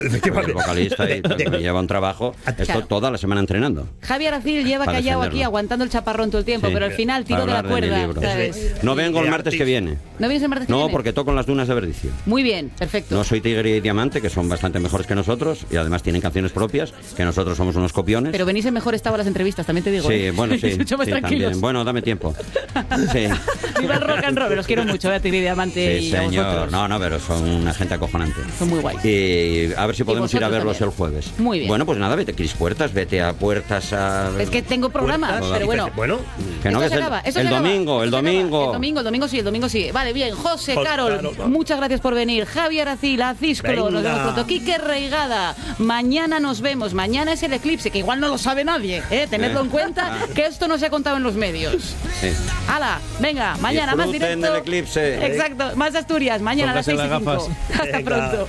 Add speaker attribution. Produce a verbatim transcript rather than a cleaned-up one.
Speaker 1: Efectivamente.
Speaker 2: El vocalista y, pues, lleva un trabajo, esto
Speaker 3: Claro.
Speaker 2: toda la semana entrenando.
Speaker 3: Javi Aracil lleva
Speaker 2: Para
Speaker 3: callado
Speaker 2: defenderlo.
Speaker 3: aquí aguantando el chaparrón todo el tiempo,
Speaker 2: Sí.
Speaker 3: pero al final tiro de
Speaker 2: Para
Speaker 3: la
Speaker 2: hablar de mi
Speaker 3: cuerda.
Speaker 2: libro.
Speaker 3: ¿sabes?
Speaker 2: No vengo el
Speaker 1: De
Speaker 2: martes que
Speaker 1: artista.
Speaker 2: viene.
Speaker 3: ¿No vienes el martes que
Speaker 2: No,
Speaker 3: viene?
Speaker 2: porque toco en las dunas de Verdicio.
Speaker 3: Muy bien, perfecto.
Speaker 2: No soy Tigre y Diamante, que son bastante mejores que nosotros, y además tienen canciones propias, que nosotros somos unos copiones.
Speaker 3: Pero venís en mejor estado a las entrevistas, también te digo.
Speaker 2: Sí,
Speaker 3: ¿eh?
Speaker 2: bueno, sí.
Speaker 3: Mucho más
Speaker 2: sí,
Speaker 3: tranquilos.
Speaker 2: también. Bueno, dame tiempo. Sí.
Speaker 3: Viva el rock and roll, los quiero mucho, ¿eh? a Tigre y Diamante
Speaker 2: Sí,
Speaker 3: y a
Speaker 2: señor.
Speaker 3: vosotros.
Speaker 2: No, no, pero son una gente acojonante.
Speaker 3: Son muy guays.
Speaker 2: Y a ver si podemos ir a
Speaker 3: vosotros
Speaker 2: verlos
Speaker 3: también.
Speaker 2: el jueves.
Speaker 3: Muy bien.
Speaker 2: Bueno, pues nada, vete a Cris Puertas, vete a Puertas a...
Speaker 3: Es que tengo programa,
Speaker 1: Puertas,
Speaker 3: pero bueno.
Speaker 1: Bueno,
Speaker 2: Que no,
Speaker 3: Esto
Speaker 2: que
Speaker 3: se
Speaker 2: es el,
Speaker 3: acaba, esto
Speaker 2: el
Speaker 3: se acaba,
Speaker 2: domingo, el
Speaker 3: esto se acaba.
Speaker 2: domingo.
Speaker 3: El domingo, el domingo sí, el domingo sí. Vale, bien. José,
Speaker 1: José,
Speaker 3: Carol,
Speaker 1: Carol, vamos.
Speaker 3: muchas gracias por venir. Javier Aracil, Cisclo, nos
Speaker 1: Venga.
Speaker 3: vemos pronto. Quique Reigada, mañana nos vemos. Mañana es el eclipse, que igual no lo sabe nadie, ¿eh? Tenedlo
Speaker 2: Eh.
Speaker 3: en cuenta, que esto no se ha contado en los medios.
Speaker 2: Sí.
Speaker 3: ¡Hala! Venga, mañana más
Speaker 2: Disfruten
Speaker 3: directo.
Speaker 2: del eclipse.
Speaker 3: Exacto, más Asturias, mañana a las seis
Speaker 4: Póngase
Speaker 3: y
Speaker 4: las
Speaker 3: cinco.
Speaker 4: gafas.
Speaker 3: Hasta
Speaker 1: Venga.
Speaker 3: pronto.